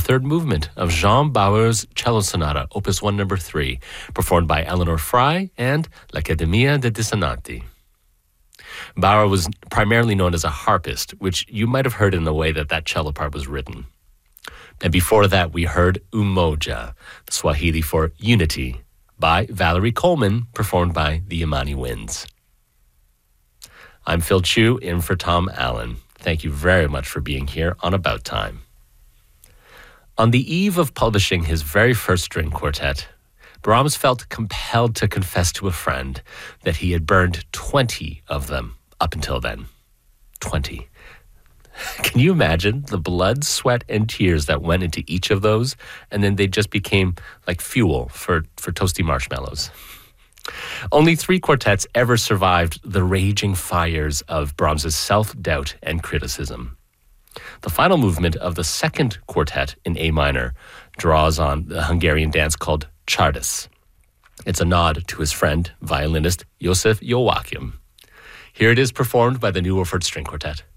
third movement of Jean Bauer's Cello Sonata, Opus 1, number 3, performed by Eleanor Frey and L'Accademia dei Dissonanti. Bauer was primarily known as a harpist, which you might have heard in the way that cello part was written. And before that, we heard Umoja, the Swahili for unity, by Valerie Coleman, performed by the Imani Winds. I'm Phil Chu, in for Tom Allen. Thank you very much for being here on About Time. On the eve of publishing his very first string quartet, Brahms felt compelled to confess to a friend that he had burned 20 of them up until then. 20. Can you imagine the blood, sweat, and tears that went into each of those? And then they just became like fuel for toasty marshmallows. Only 3 quartets ever survived the raging fires of Brahms's self-doubt and criticism. The final movement of the second quartet in A minor draws on the Hungarian dance called Csárdas. It's a nod to his friend, violinist József Jóachim. Here it is performed by the New Ilford String Quartet.